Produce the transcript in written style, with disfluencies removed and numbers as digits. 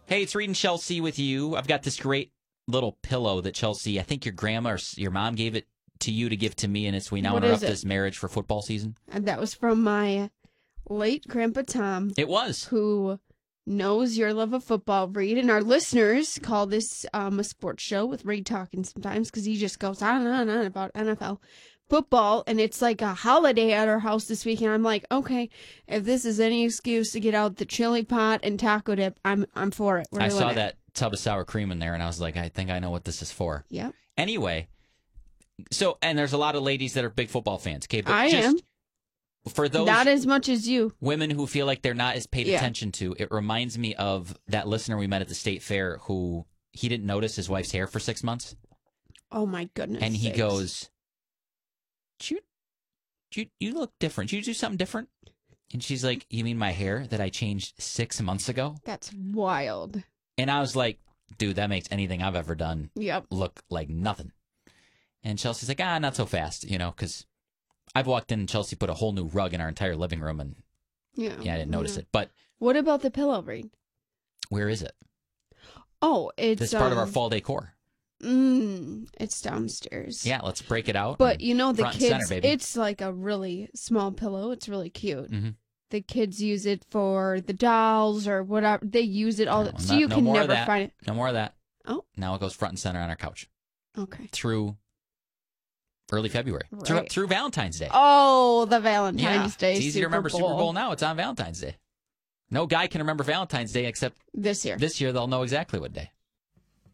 Hey, it's Reed and Chelsea with you. I've got this great little pillow that Chelsea, I think your grandma or your mom gave it to you to give to me, and it's We Now Interrupt This Marriage for football season. And that was from my late Grandpa Tom. It was. Who knows your love of football, Reed. And our listeners call this a sports show with Reed talking sometimes because he just goes on and on about NFL football. And it's like a holiday at our house this week. And I'm like, okay, if this is any excuse to get out the chili pot and taco dip, I'm for it. I saw that tub of sour cream in there, and I was like, I think I know what this is for. Yep. Anyway, so, and there's a lot of ladies that are big football fans. Okay, but I am. For those not as much as you women who feel like they're not as paid attention to, it reminds me of that listener we met at the state fair who he didn't notice his wife's hair for 6 months. Oh my goodness! And he goes, "You look different. You do something different." And she's like, "You mean my hair that I changed 6 months ago?" That's wild. And I was like, "Dude, that makes anything I've ever done look like nothing." And Chelsea's like, not so fast, because I've walked in and Chelsea put a whole new rug in our entire living room, and I didn't notice it. But what about the pillow, Reed? Where is it? Oh, it's part of our fall decor. It's downstairs. Yeah, let's break it out. But the kids, center, it's like a really small pillow. It's really cute. Mm-hmm. The kids use it for the dolls or whatever. They use it all. So you can never find it. No more of that. Oh. Now it goes front and center on our couch. Okay. Through early February. Right. Through Valentine's Day. Oh, the Valentine's Day. It's easy to remember Super Bowl now. It's on Valentine's Day. No guy can remember Valentine's Day except this year. This year they'll know exactly what day.